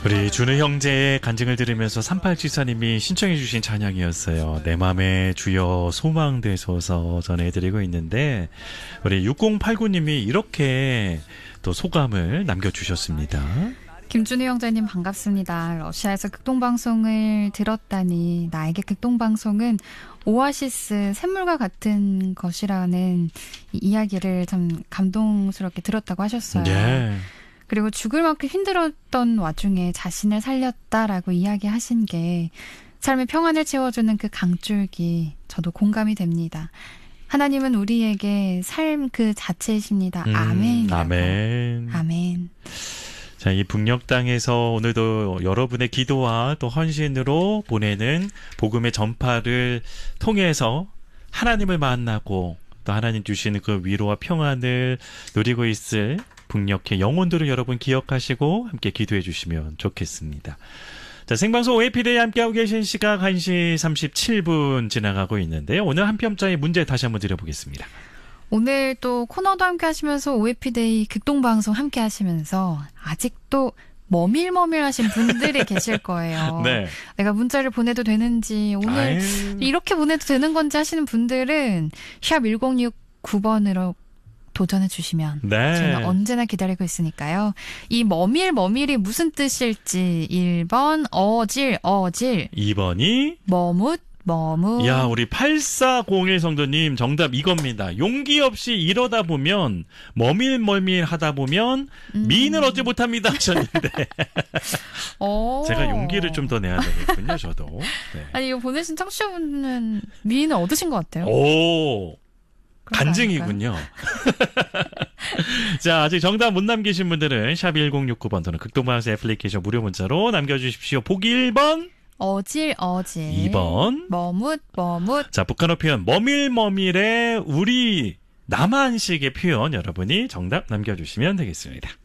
우리 준우 형제의 간증을 들으면서 3874님이 신청해 주신 찬양이었어요. 내 맘에 주여 소망되소서 전해드리고 있는데 우리 6089님이 이렇게 또 소감을 남겨주셨습니다. 김준우 형제님 반갑습니다. 러시아에서 극동방송을 들었다니 나에게 극동방송은 오아시스 샘물과 같은 것이라는 이야기를 참 감동스럽게 들었다고 하셨어요. 네. 그리고 죽을 만큼 힘들었던 와중에 자신을 살렸다라고 이야기하신 게 삶의 평안을 채워주는 그 강줄기 저도 공감이 됩니다. 하나님은 우리에게 삶 그 자체이십니다. 아멘. 아멘. 아멘. 자, 이 북녘 땅에서 오늘도 여러분의 기도와 또 헌신으로 보내는 복음의 전파를 통해서 하나님을 만나고 또 하나님 주시는 그 위로와 평안을 누리고 있을 북녘의 영혼들을 여러분 기억하시고 함께 기도해 주시면 좋겠습니다. 자, 생방송 OAP데이 함께하고 계신 시각 1시 37분 지나가고 있는데요. 오늘 한 편짜리 문제 다시 한번 드려보겠습니다. 오늘 또 코너도 함께 하시면서 OAP데이 극동방송 함께 하시면서 아직도 머밀머밀하신 분들이 계실 거예요. 네. 내가 문자를 보내도 되는지 오늘 이렇게 보내도 되는 건지 하시는 분들은 샵 1069번으로 도전해 주시면 네. 저는 언제나 기다리고 있으니까요. 이 머밀이 무슨 뜻일지 1번 어질 2번이 머뭇 야, 우리 8401 성도님 정답 이겁니다. 용기 없이 이러다 보면 머밀 하다 보면 미인을 얻지 못합니다 하셨는데 제가 용기를 좀 더 내야 되겠군요. 저도. 네. 아니 이거 보내신 청취자분은 미인을 얻으신 것 같아요. 오, 간증이군요. 자, 아직 정답 못 남기신 분들은 샵 1069번 또는 극동방송 애플리케이션 무료 문자로 남겨주십시오. 보기 1번 어질 2번 머뭇 자, 북한어 표현 머밀의 우리 남한식의 표현 여러분이 정답 남겨주시면 되겠습니다.